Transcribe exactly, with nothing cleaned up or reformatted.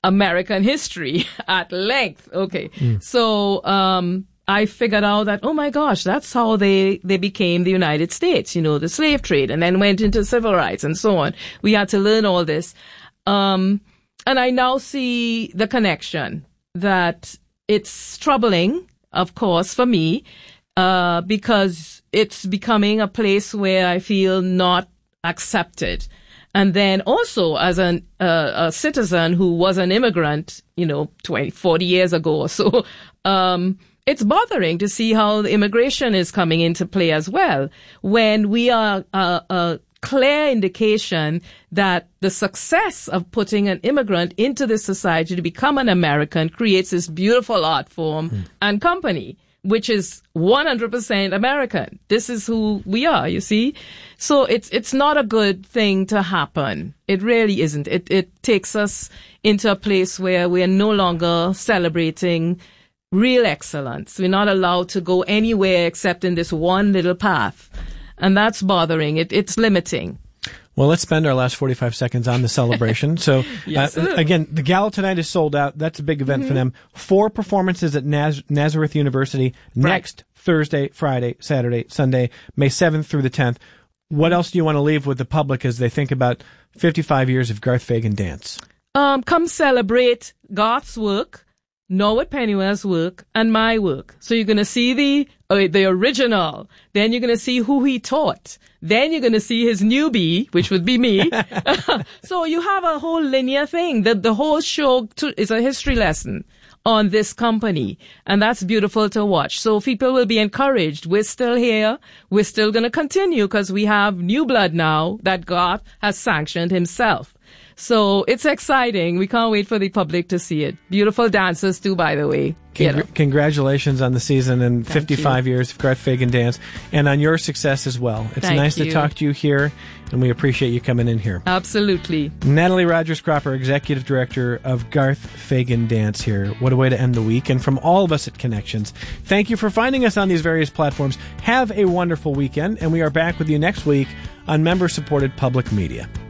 American history at length. Okay. Mm. So, um, I figured out that, oh my gosh, that's how they, they became the United States, you know, the slave trade, and then went into civil rights and so on. We had to learn all this. Um, and I now see the connection that it's troubling, of course, for me, uh, because it's becoming a place where I feel not accepted. And then also as an, uh, a citizen who was an immigrant, you know, twenty, forty years ago or so, um, it's bothering to see how the immigration is coming into play as well, when we are a, a clear indication that the success of putting an immigrant into this society to become an American creates this beautiful art form mm. and company, which is one hundred percent American. This is who we are, you see? So it's it's not a good thing to happen. It really isn't. It it takes us into a place where we are no longer celebrating real excellence. We're not allowed to go anywhere except in this one little path. And that's bothering. It, it's limiting. Well, let's spend our last forty-five seconds on the celebration. So, yes, uh, again, the gala tonight is sold out. That's a big event mm-hmm. for them. Four performances at Naz- Nazareth University next right. Thursday, Friday, Saturday, Sunday, May seventh through the tenth. What else do you want to leave with the public as they think about fifty-five years of Garth Fagan dance? Um, come celebrate Garth's work, Norwood Pennyware's work, and my work. So you're going to see the uh, the original. Then you're going to see who he taught. Then you're going to see his newbie, which would be me. So you have a whole linear thing. The, the whole show to, is a history lesson on this company. And that's beautiful to watch. So people will be encouraged. We're still here. We're still going to continue because we have new blood now that God has sanctioned himself. So it's exciting. We can't wait for the public to see it. Beautiful dancers too, by the way. Congr- you know. Congratulations on the season and Thank fifty-five you. Years of Garth Fagan dance, and on your success as well. It's Thank nice you. to talk to you here, and we appreciate you coming in here. Absolutely. Natalie Rogers-Cropper, Executive Director of Garth Fagan Dance here. What a way to end the week. And from all of us at Connections, thank you for finding us on these various platforms. Have a wonderful weekend, and we are back with you next week on member-supported public media.